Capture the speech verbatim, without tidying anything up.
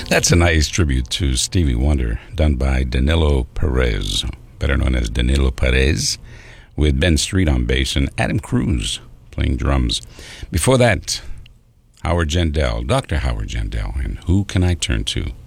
That's a nice tribute to Stevie Wonder, done by Danilo Perez, better known as Danilo Perez, with Ben Street on bass and Adam Cruz playing drums. Before that, Howard Jandel, Doctor Howard Jandel, and Who Can I Turn To?